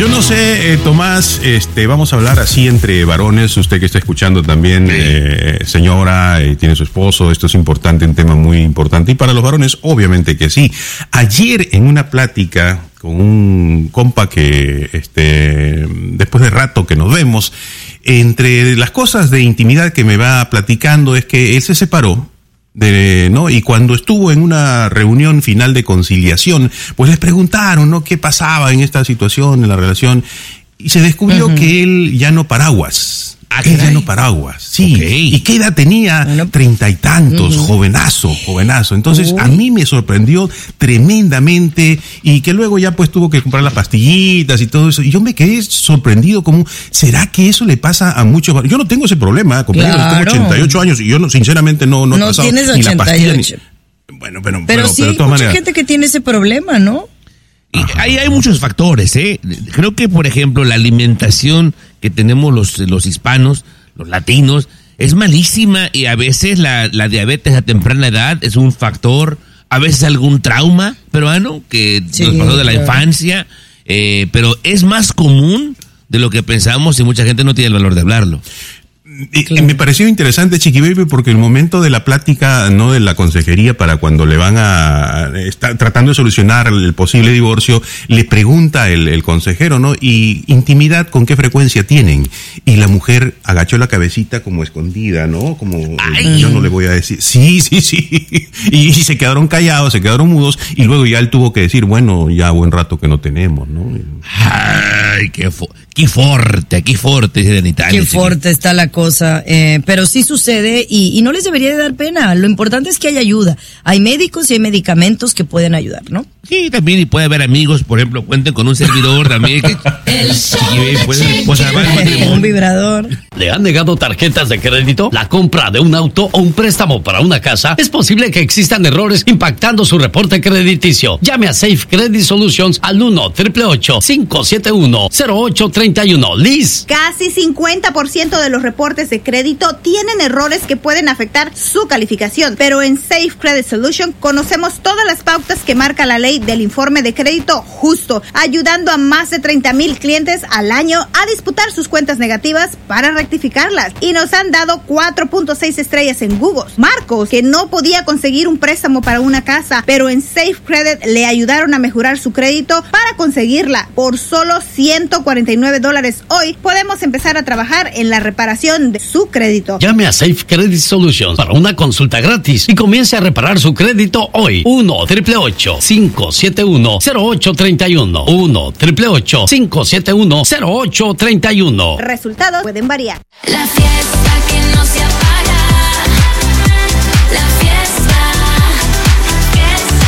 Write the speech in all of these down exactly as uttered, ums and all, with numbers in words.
Yo no sé, eh, Tomás, este, vamos a hablar así entre varones, usted que está escuchando también, eh, señora, y eh, tiene su esposo, esto es importante, un tema muy importante, y para los varones, obviamente que sí. Ayer, en una plática con un compa que, este, después de rato que nos vemos, entre las cosas de intimidad que me va platicando es que él se separó, De, ¿no? Y cuando estuvo en una reunión final de conciliación, pues les preguntaron, ¿no? ¿Qué pasaba en esta situación, en la relación? Y se descubrió uh-huh. que él ya no paraguas. Ah, él ya no paraguas. Sí. Okay. ¿Y qué edad tenía? Treinta y tantos, uh-huh. jovenazo, jovenazo. Entonces, uh-huh. a mí me sorprendió tremendamente y que luego ya pues tuvo que comprar las pastillitas y todo eso. Y yo me quedé sorprendido como, ¿será que eso le pasa a muchos? Yo no tengo ese problema, compañero, claro. Tengo ochenta y ocho años y yo no, sinceramente no, no he no pasado tienes ni la pastilla ni... Bueno, pero, pero, pero sí, pero de todas mucha maneras... gente que tiene ese problema, ¿no? Y ahí hay muchos factores, ¿eh? Creo que, por ejemplo, la alimentación que tenemos los, los hispanos, los latinos, es malísima y a veces la, la diabetes a temprana edad es un factor, a veces algún trauma peruano que sí, nos pasó de la claro. infancia, eh, pero es más común de lo que pensamos y mucha gente no tiene el valor de hablarlo. Y, claro. Me pareció interesante, Chiqui Baby, porque el momento de la plática, no de la consejería, para cuando le van a estar tratando de solucionar el posible divorcio, le pregunta el, el consejero, ¿no? Y intimidad, ¿con qué frecuencia tienen? Y la mujer agachó la cabecita como escondida, ¿no? Como, Ay. yo no le voy a decir. Sí, sí, sí. Y, y se quedaron callados, se quedaron mudos, y luego ya él tuvo que decir, bueno, ya buen rato que no tenemos, ¿no? Ay, qué, fo- qué fuerte, qué fuerte, dice en Italia. Qué fuerte está la cosa, eh, pero sí sucede y, y no les debería de dar pena. Lo importante es que haya ayuda. Hay médicos y hay medicamentos que pueden ayudar, ¿no? Sí, también, y puede haber amigos, por ejemplo, cuenten con un servidor también. Que, el sí, puede, pues, un vibrador. ¿Le han negado tarjetas de crédito? ¿La compra de un auto o un préstamo para una casa? Es posible que existan errores impactando su reporte crediticio. Llame a Safe Credit Solutions al uno, ocho ocho ocho, cinco siete uno, cero ocho tres uno. Liz. Casi cincuenta por ciento de los reportes de crédito tienen errores que pueden afectar su calificación, pero en Safe Credit Solution conocemos todas las pautas que marca la ley del informe de crédito justo, ayudando a más de treinta mil clientes al año a disputar sus cuentas negativas para rectificarlas, y nos han dado cuatro punto seis estrellas en Google. Marcos, que no podía conseguir un préstamo para una casa, pero en Safe Credit le ayudaron a mejorar su crédito para conseguirla por solo ciento cuarenta y nueve dólares. Hoy podemos empezar a trabajar en la reparación de su crédito. Llame a Safe Credit Solutions para una consulta gratis y comience a reparar su crédito hoy. uno, ocho ocho ocho, cinco siete uno, cero ocho tres uno. uno, ocho ocho ocho, cinco siete uno, cero ocho tres uno. Resultados pueden variar. La fiesta que no se apaga. La fiesta. Fiesta,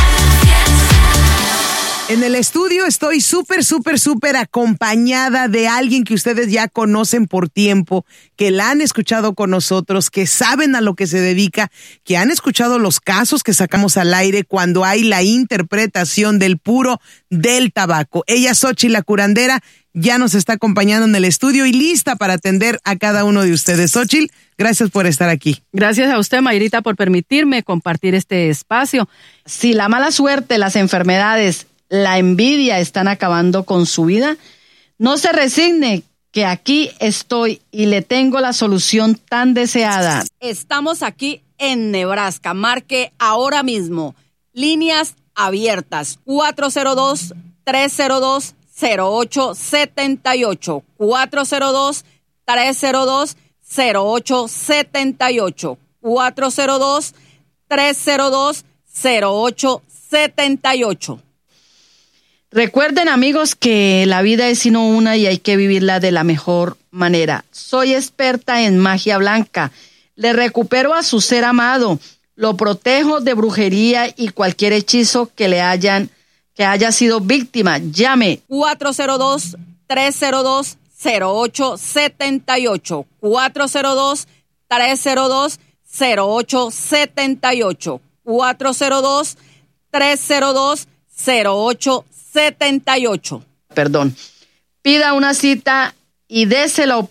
fiesta. En el estudio estoy súper, súper, súper acompañada de alguien que ustedes ya conocen por tiempo, que la han escuchado con nosotros, que saben a lo que se dedica, que han escuchado los casos que sacamos al aire cuando hay la interpretación del puro del tabaco. Ella, Xochitl la curandera, ya nos está acompañando en el estudio y lista para atender a cada uno de ustedes. Xochitl, gracias por estar aquí. Gracias a usted, Mayrita, por permitirme compartir este espacio. Si la mala suerte, las enfermedades, la envidia están acabando con su vida, no se resigne, que aquí estoy y le tengo la solución tan deseada. Estamos aquí en Nebraska. Marque ahora mismo. Líneas abiertas. cuatro cero dos, tres cero dos, cero ocho siete ocho. cuatro cero dos, tres cero dos, cero ocho siete ocho. cuatro cero dos, tres cero dos, cero ocho siete ocho. Recuerden, amigos, que la vida es sino una y hay que vivirla de la mejor manera. Soy experta en magia blanca. Le recupero a su ser amado. Lo protejo de brujería y cualquier hechizo que le hayan, que haya sido víctima. Llame cuatro cero dos, tres cero dos, cero ocho siete ocho. cuatro cero dos, tres cero dos, cero ocho siete ocho. cuatro cero dos, tres cero dos, cero ocho siete ocho. Perdón. Pida una cita y désela